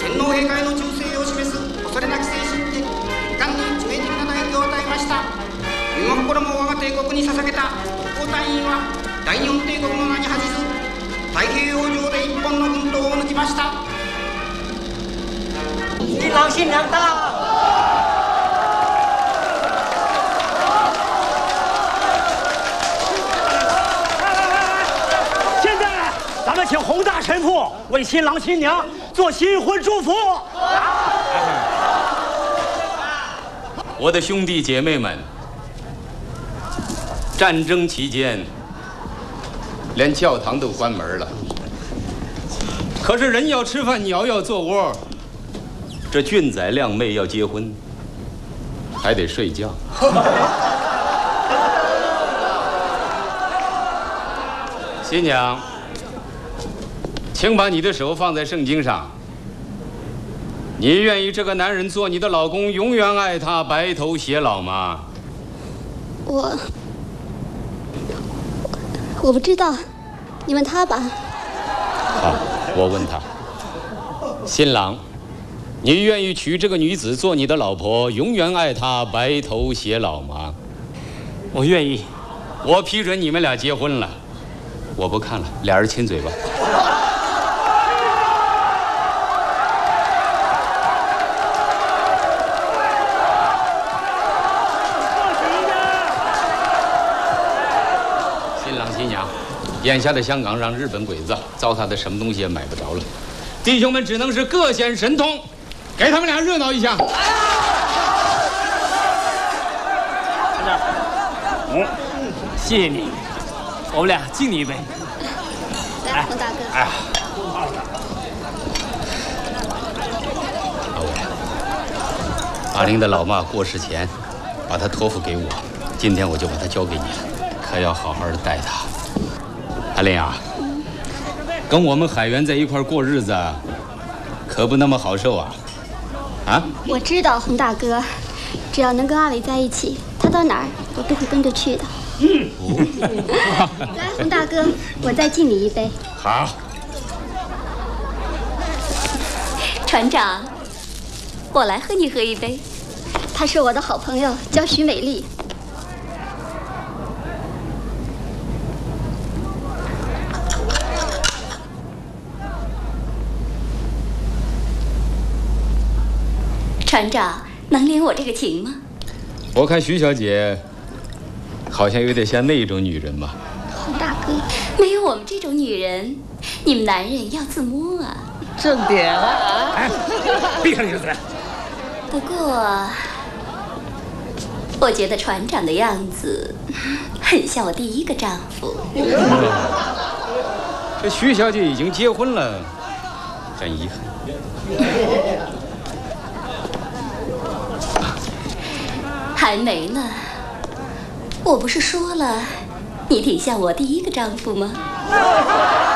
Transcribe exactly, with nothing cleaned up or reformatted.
天皇陛下への忠誠を示す恐れなき精神で官に致命的な打撃を与えました。身も心も我が帝国に捧げた特攻隊員は大日本帝国の名に恥じず太平洋上で一本の軍刀を抜きました。新郎新娘到！ 现在咱们请洪大神父为新郎新娘做新婚祝福。 我的兄弟姐妹们，战争期间连教堂都关门了，可是人要吃饭，鸟要做窝，这俊仔靓妹要结婚，还得睡觉。新娘，请把你的手放在圣经上。你愿意这个男人做你的老公，永远爱他，白头偕老吗？ 我我不知道，你问他吧。 好，我问他。新郎，你愿意娶这个女子做你的老婆，永远爱她，白头偕老吗？ 我愿意。 我批准你们俩结婚了。我不看了，俩人亲嘴吧。新郎新娘，眼下的香港让日本鬼子糟蹋的什么东西也买不着了，弟兄们只能是各显神通，给他们俩热闹一下。 嗯，谢谢你，我们俩敬你一杯。 来，洪大哥。 哎，老伟，阿玲的老妈过世前，把她托付给我，今天我就把她交给你了，可要好好的待她。阿玲啊，跟我们海员在一块过日子，可不那么好受啊！啊？ 我知道，洪大哥，只要能跟阿伟在一起，他到哪儿我都会跟着去的。嗯。来，洪大哥，我再敬你一杯。 好。 船长，我来和你喝一杯。她是我的好朋友，叫徐美丽。船长，能领我这个情吗？ 我看徐小姐好像有点像那种女人嘛。 洪大哥，没有我们这种女人，你们男人要自摸啊。 正点啊！ 哎，闭上你的嘴！ 不过，我觉得船长的样子很像我第一个丈夫。 这徐小姐已经结婚了，很遗憾。 还没呢，我不是说了，你挺像我第一个丈夫吗？